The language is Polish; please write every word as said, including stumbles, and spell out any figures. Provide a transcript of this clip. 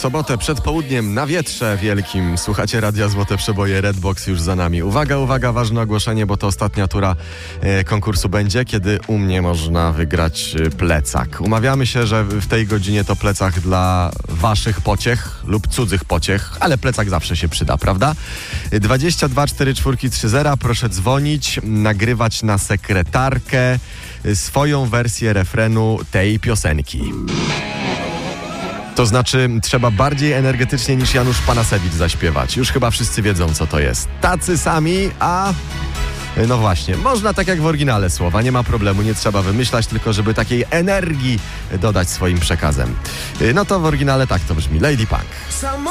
sobotę przed południem na wietrze wielkim. Słuchacie Radia Złote Przeboje, Redbox już za nami. Uwaga, uwaga, ważne ogłoszenie, bo to ostatnia tura e, konkursu będzie, kiedy u mnie można wygrać e, plecak. Umawiamy się, że w tej godzinie to plecak dla waszych pociech lub cudzych pociech, ale plecak zawsze się przyda, prawda? dwadzieścia dwa czterdzieści cztery trzydzieści zero, proszę dzwonić, nagrywać na sekretarkę swoją wersję refrenu tej piosenki. To znaczy, trzeba bardziej energetycznie niż Janusz Panasewicz zaśpiewać. Już chyba wszyscy wiedzą, co to jest. Tacy sami, a... No właśnie, można tak jak w oryginale słowa, nie ma problemu, nie trzeba wymyślać, tylko żeby takiej energii dodać swoim przekazem. No to w oryginale tak to brzmi. Lady Punk.